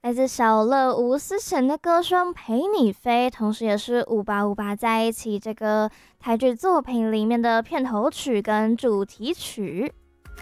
来自小乐吴思贤的歌声《陪你飞》，同时也是5858在一起这个台剧作品里面的片头曲跟主题曲。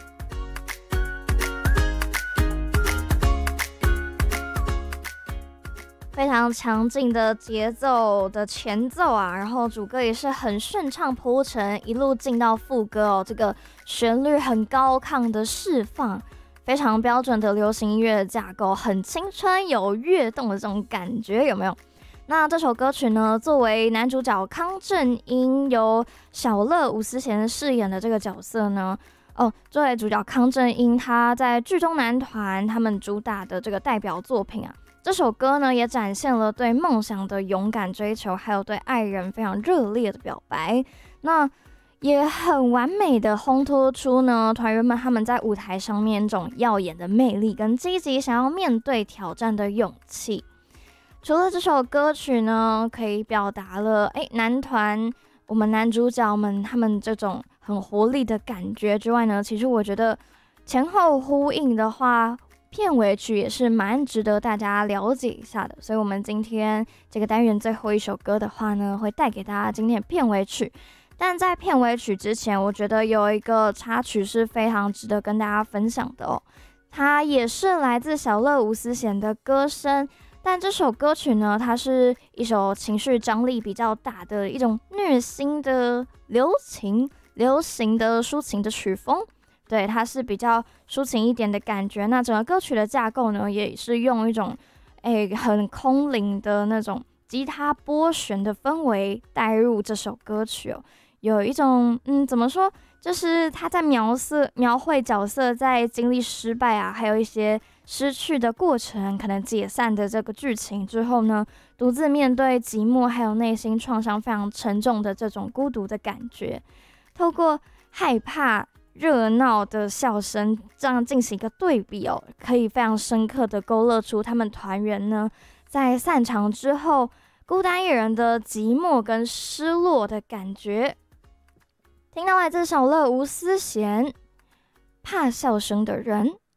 非常强劲的节奏的前奏啊，然后主歌也是很顺畅铺陈，一路进到副歌哦，这个旋律很高亢的释放，非常标准的流行音乐架构，很青春有跃动的这种感觉，有没有？那这首歌曲呢，作为男主角康正英由小乐吴思贤饰演的这个角色呢，作为主角康正英，他在剧中男团他们主打的这个代表作品啊。这首歌呢，也展现了对梦想的勇敢追求，还有对爱人非常热烈的表白。那也很完美的烘托出呢，团员们他们在舞台上面这种耀眼的魅力跟积极想要面对挑战的勇气。除了这首歌曲呢，可以表达了男团我们男主角们他们这种很活力的感觉之外呢，其实我觉得前后呼应的话，片尾曲也是蛮值得大家了解一下的，所以我们今天这个单元最后一首歌的话呢，会带给大家今天的片尾曲。但在片尾曲之前，我觉得有一个插曲是非常值得跟大家分享的哦，它也是来自小乐吴思贤的歌声，但这首歌曲呢，它是一首情绪张力比较大的一种虐心的流行的抒情的曲风。对，它是比较抒情一点的感觉。那整个歌曲的架构呢，也是用一种很空灵的那种吉他拨弦的氛围带入这首歌曲哦。有一种怎么说，就是他在描绘角色在经历失败啊，还有一些失去的过程，可能解散的这个剧情之后呢，独自面对寂寞，还有内心创伤非常沉重的这种孤独的感觉，透过害怕热闹的笑声，这样进行一个对比哦，可以非常深刻的勾勒出他们团员呢在散场之后孤单一人的寂寞跟失落的感觉。听到来自小乐吴思贤《怕笑声的人》。